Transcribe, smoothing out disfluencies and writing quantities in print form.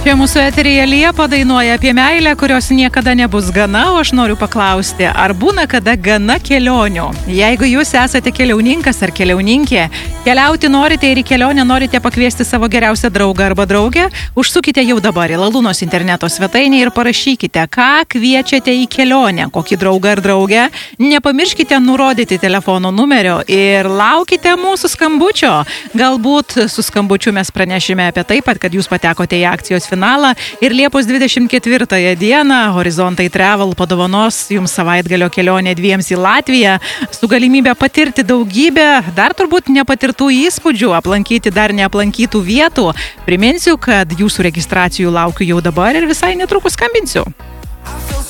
Čia mūsų eteryje Liepa dainuoja apie meilę, kurios niekada nebus gana, o aš noriu paklausti, ar būna kada gana kelionių? Jeigu jūs esate keliauninkas ar keliauninkė, keliauti norite ir į kelionę norite pakviesti savo geriausią draugą arba draugę, užsukite jau dabar į Lalunos interneto svetainę ir parašykite, ką kviečiate į kelionę, kokį draugą ar draugę. Nepamirškite nurodyti telefono numerio ir laukite mūsų skambučio. Galbūt su skambučiu mes pranešime apie tai, kad jūs patekote į akcijos finalą ir Liepos 24 dieną Horizontai Travel padovanos jums savaitgalio kelionę dviems į Latviją su galimybė patirti daugybę dar turbūt nepatirtų įspūdžių, aplankyti dar neaplankytų vietų. Priminsiu, kad jūsų registracijų laukiu jau dabar ir visai netrukus skambinsiu.